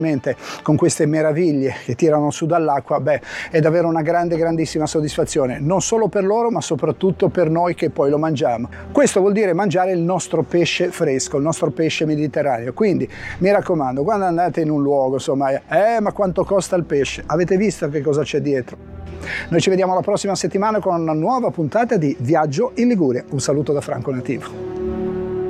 con queste meraviglie che tirano su dall'acqua, beh, è davvero una grandissima soddisfazione, non solo per loro ma soprattutto per noi che poi lo mangiamo. Questo vuol dire mangiare il nostro pesce fresco, il nostro pesce mediterraneo. Quindi mi raccomando, quando andate in un luogo, insomma, ma quanto costa il pesce? Avete visto che cosa c'è dietro? Noi ci vediamo la prossima settimana con una nuova puntata di Viaggio in Liguria. Un saluto da Franco Nativo.